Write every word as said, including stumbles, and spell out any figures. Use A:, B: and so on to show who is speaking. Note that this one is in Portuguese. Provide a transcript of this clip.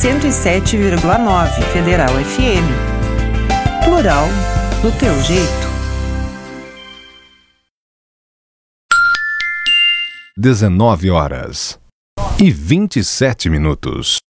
A: cento e sete vírgula nove Federal F M. Plural do teu jeito.
B: dezenove horas e vinte e sete minutos.